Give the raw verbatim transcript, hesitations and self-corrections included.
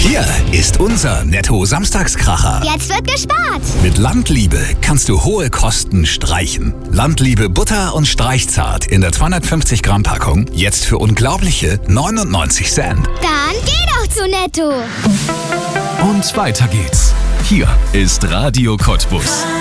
Hier ist unser Netto-Samstagskracher. Jetzt wird gespart. Mit Landliebe kannst du hohe Kosten streichen. Landliebe Butter und Streichzart in der zweihundertfünfzig Gramm Packung jetzt für unglaubliche neunundneunzig Cent. Dann geh doch zu Netto. Und weiter geht's. Hier ist Radio Cottbus.